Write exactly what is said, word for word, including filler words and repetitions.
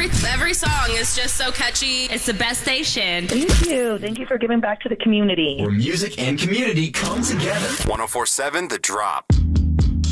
every every song is just so catchy. It's the best station. Thank you. Thank you for giving back to the community. Where music and community come together. one oh four point seven The Drop.